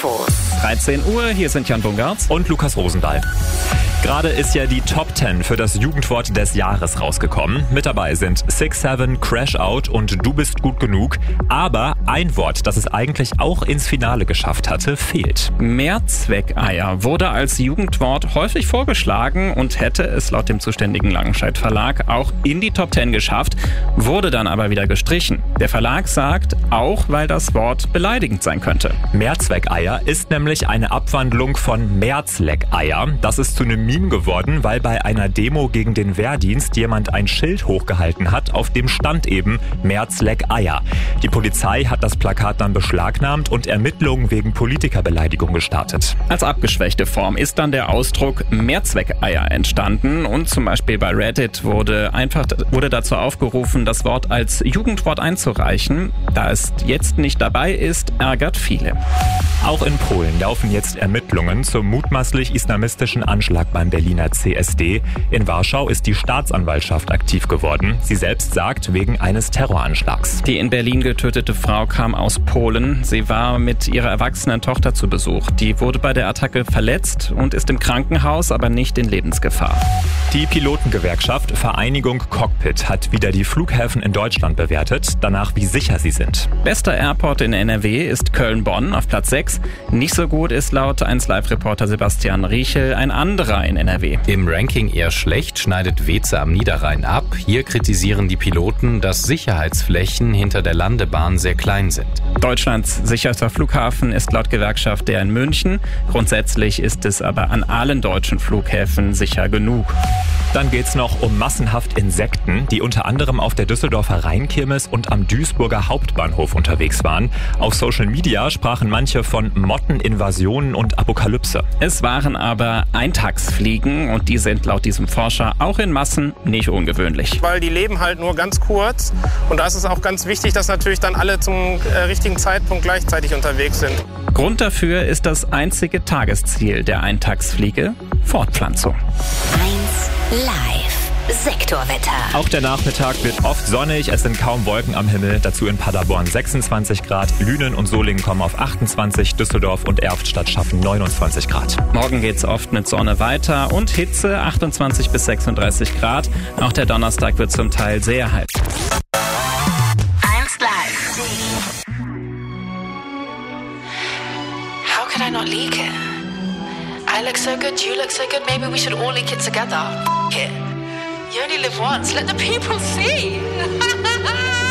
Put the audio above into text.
Infos. 13 Uhr, hier sind Jan Bungartz und Lukas Rosendahl. Gerade ist ja die Top 10 für das Jugendwort des Jahres rausgekommen. Mit dabei sind 6-7, Crash Out und Du bist gut genug. Aber ein Wort, das es eigentlich auch ins Finale geschafft hatte, fehlt. Mehrzweckeier wurde als Jugendwort häufig vorgeschlagen und hätte es laut dem zuständigen Langenscheidt Verlag auch in die Top 10 geschafft, wurde dann aber wieder gestrichen. Der Verlag sagt, auch weil das Wort beleidigend sein könnte. Mehrzweckeier ist nämlich eine Abwandlung von Märzleckeier. Das ist zu einem Meme geworden, weil bei einer Demo gegen den Wehrdienst jemand ein Schild hochgehalten hat, auf dem stand eben Märzleckeier. Die Polizei hat das Plakat dann beschlagnahmt und Ermittlungen wegen Politikerbeleidigung gestartet. Als abgeschwächte Form ist dann der Ausdruck Mehrzweckeier entstanden und zum Beispiel bei Reddit wurde dazu aufgerufen, das Wort als Jugendwort einzureichen. Da es jetzt nicht dabei ist, ärgert viele. Auch in Polen laufen jetzt Ermittlungen zum mutmaßlich islamistischen Anschlag beim Berliner CSD. In Warschau ist die Staatsanwaltschaft aktiv geworden. Sie selbst sagt, wegen eines Terroranschlags. Die in Berlin getötete Frau kam aus Polen. Sie war mit ihrer erwachsenen Tochter zu Besuch. Die wurde bei der Attacke verletzt und ist im Krankenhaus, aber nicht in Lebensgefahr. Die Pilotengewerkschaft Vereinigung Cockpit hat wieder die Flughäfen in Deutschland bewertet, danach wie sicher sie sind. Bester Airport in NRW ist Köln-Bonn auf Platz 6. Nicht so gut ist laut 1Live-Reporter Sebastian Riechel ein anderer in NRW. Im Ranking eher schlecht schneidet Weeze am Niederrhein ab. Hier kritisieren die Piloten, dass Sicherheitsflächen hinter der Landebahn sehr klein sind. Deutschlands sicherster Flughafen ist laut Gewerkschaft der in München. Grundsätzlich ist es aber an allen deutschen Flughäfen sicher genug. Dann geht's noch um massenhaft Insekten, die unter anderem auf der Düsseldorfer Rheinkirmes und am Duisburger Hauptbahnhof unterwegs waren. Auf Social Media sprachen manche von Motteninvasionen und Apokalypse. Es waren aber Eintagsfliegen und die sind laut diesem Forscher auch in Massen nicht ungewöhnlich. Weil die leben halt nur ganz kurz und da ist es auch ganz wichtig, dass natürlich dann alle zum richtigen Zeitpunkt gleichzeitig unterwegs sind. Grund dafür ist das einzige Tagesziel der Eintagsfliege: Fortpflanzung. 1 Live Sektorwetter. Auch der Nachmittag wird oft sonnig, es sind kaum Wolken am Himmel. Dazu in Paderborn 26 Grad, Lünen und Solingen kommen auf 28, Düsseldorf und Erftstadt schaffen 29 Grad. Morgen geht's oft mit Sonne weiter und Hitze 28 bis 36 Grad. Auch der Donnerstag wird zum Teil sehr heiß. 1 Live. How could I not leak it? I look so good, you look so good, maybe we should all leak it together. F it. You only live once, let the people see.